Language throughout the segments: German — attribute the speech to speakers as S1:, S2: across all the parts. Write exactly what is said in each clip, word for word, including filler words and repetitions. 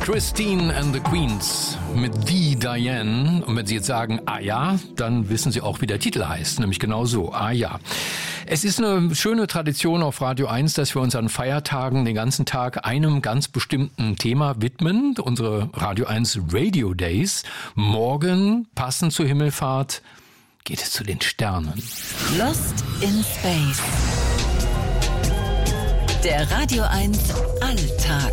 S1: Christine and the Queens mit The Diane. Und wenn Sie jetzt sagen, ah ja, dann wissen Sie auch, wie der Titel heißt. Nämlich genau so, ah ja. Es ist eine schöne Tradition auf Radio eins, dass wir uns an Feiertagen den ganzen Tag einem ganz bestimmten Thema widmen. Unsere Radio eins Radio Days. Morgen, passend zur Himmelfahrt, geht es zu den Sternen.
S2: Lost in Space. Der Radio eins Alltag.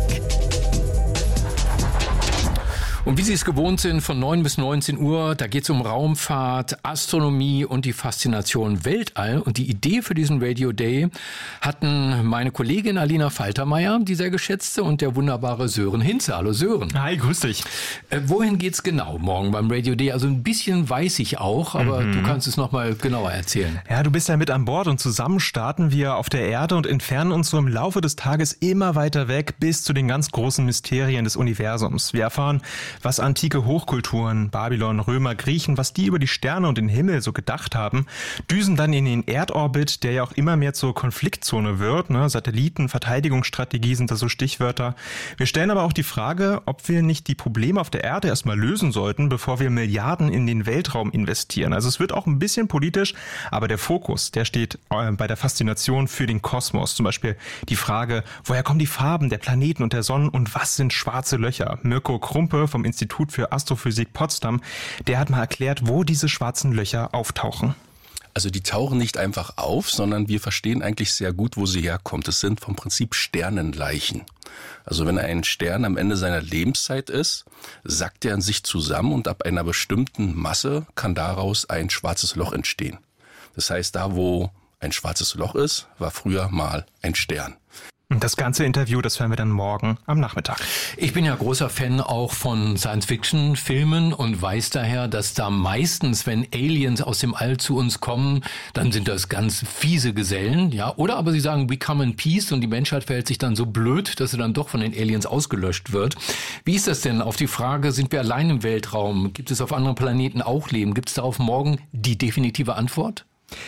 S1: Und wie Sie es gewohnt sind, von neun bis neunzehn Uhr, da geht es um Raumfahrt, Astronomie und die Faszination Weltall. Und die Idee für diesen Radio Day hatten meine Kollegin Alina Faltermeier, die sehr geschätzte, und der wunderbare Sören Hinze. Hallo Sören.
S3: Hi, grüß dich.
S1: Äh, wohin geht's genau morgen beim Radio Day? Also ein bisschen weiß ich auch, aber mhm. du kannst es nochmal genauer erzählen.
S3: Ja, du bist ja mit an Bord und zusammen starten wir auf der Erde und entfernen uns so im Laufe des Tages immer weiter weg bis zu den ganz großen Mysterien des Universums. Wir erfahren, was antike Hochkulturen, Babylon, Römer, Griechen, was die über die Sterne und den Himmel so gedacht haben, düsen dann in den Erdorbit, der ja auch immer mehr zur Konfliktzone wird. Ne? Satelliten, Verteidigungsstrategie sind da so Stichwörter. Wir stellen aber auch die Frage, ob wir nicht die Probleme auf der Erde erstmal lösen sollten, bevor wir Milliarden in den Weltraum investieren. Also es wird auch ein bisschen politisch, aber der Fokus, der steht bei der Faszination für den Kosmos. Zum Beispiel die Frage, woher kommen die Farben der Planeten und der Sonnen und was sind schwarze Löcher? Mirko Krumpe vom Institut für Astrophysik Potsdam, der hat mal erklärt, wo diese schwarzen Löcher auftauchen.
S4: Also die tauchen nicht einfach auf, sondern wir verstehen eigentlich sehr gut, wo sie herkommt. Es sind vom Prinzip Sternenleichen. Also wenn ein Stern am Ende seiner Lebenszeit ist, sackt er in sich zusammen und ab einer bestimmten Masse kann daraus ein schwarzes Loch entstehen. Das heißt, da wo ein schwarzes Loch ist, war früher mal ein Stern.
S3: Das ganze Interview, das hören wir dann morgen am Nachmittag.
S1: Ich bin ja großer Fan auch von Science-Fiction-Filmen und weiß daher, dass da meistens, wenn Aliens aus dem All zu uns kommen, dann sind das ganz fiese Gesellen, ja. Oder aber sie sagen, we come in peace, und die Menschheit verhält sich dann so blöd, dass sie dann doch von den Aliens ausgelöscht wird. Wie ist das denn auf die Frage, sind wir allein im Weltraum? Gibt es auf anderen Planeten auch Leben? Gibt es darauf morgen die definitive Antwort?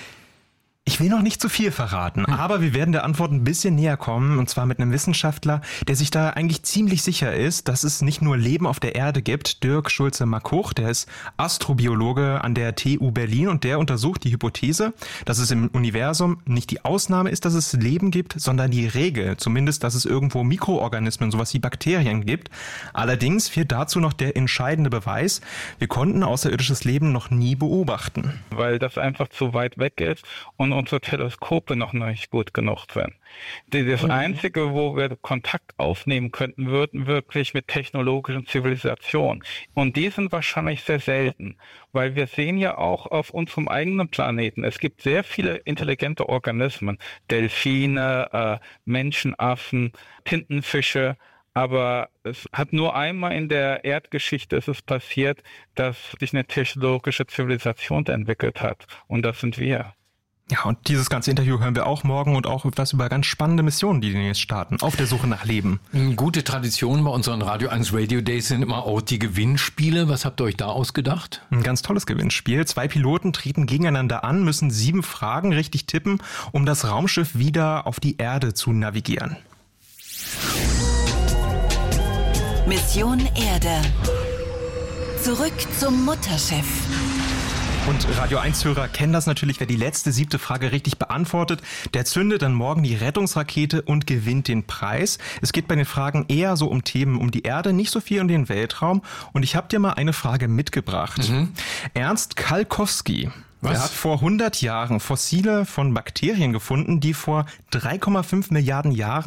S3: Ich will noch nicht zu viel verraten, aber wir werden der Antwort ein bisschen näher kommen, und zwar mit einem Wissenschaftler, der sich da eigentlich ziemlich sicher ist, dass es nicht nur Leben auf der Erde gibt. Dirk Schulze-Makuch, der ist Astrobiologe an der T U Berlin und der untersucht die Hypothese, dass es im Universum nicht die Ausnahme ist, dass es Leben gibt, sondern die Regel, zumindest, dass es irgendwo Mikroorganismen, sowas wie Bakterien gibt. Allerdings fehlt dazu noch der entscheidende Beweis: Wir konnten außerirdisches Leben noch nie beobachten.
S5: Weil das einfach zu weit weg ist und unsere Teleskope noch nicht gut genug sind. Das Einzige, wo wir Kontakt aufnehmen könnten, würden wirklich mit technologischen Zivilisationen. Und die sind wahrscheinlich sehr selten, weil wir sehen ja auch auf unserem eigenen Planeten, es gibt sehr viele intelligente Organismen, Delfine, äh, Menschenaffen, Tintenfische, aber es hat nur einmal in der Erdgeschichte ist es passiert, dass sich eine technologische Zivilisation entwickelt hat. Und das sind wir.
S3: Ja, und dieses ganze Interview hören wir auch morgen und auch etwas über ganz spannende Missionen, die jetzt starten, auf der Suche nach Leben.
S1: Gute Tradition bei unseren Radio eins Radio Days sind immer auch die Gewinnspiele. Was habt ihr euch da ausgedacht?
S3: Ein ganz tolles Gewinnspiel. Zwei Piloten treten gegeneinander an, müssen sieben Fragen richtig tippen, um das Raumschiff wieder auf die Erde zu navigieren.
S2: Mission Erde. Zurück zum Mutterschiff.
S3: Und Radio eins-Hörer kennen das natürlich, wer die letzte, siebte Frage richtig beantwortet, der zündet dann morgen die Rettungsrakete und gewinnt den Preis. Es geht bei den Fragen eher so um Themen um die Erde, nicht so viel um den Weltraum. Und ich habe dir mal eine Frage mitgebracht. Mhm. Ernst Kalkowski. Was? Er hat vor hundert Jahren Fossile von Bakterien gefunden, die vor drei Komma fünf Milliarden Jahren